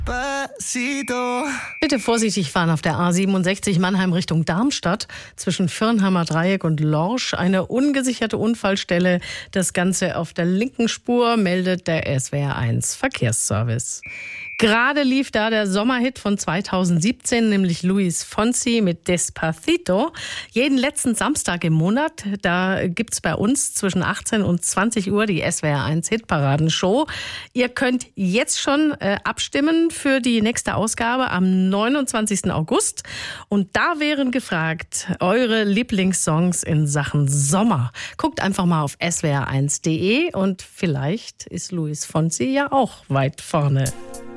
Bitte vorsichtig fahren auf der A67 Mannheim Richtung Darmstadt zwischen Firnheimer Dreieck und Lorsch. Eine ungesicherte Unfallstelle. Das Ganze auf der linken Spur, meldet der SWR1 Verkehrsservice. Gerade lief da der Sommerhit von 2017, nämlich Luis Fonsi mit Despacito. Jeden letzten Samstag im Monat, da gibt's bei uns zwischen 18 und 20 Uhr die SWR1 Hitparadenshow. Ihr könnt jetzt schon abstimmen für die nächste Ausgabe am 29. August. Und da wären gefragt eure Lieblingssongs in Sachen Sommer. Guckt einfach mal auf swr1.de und vielleicht ist Luis Fonsi ja auch weit vorne.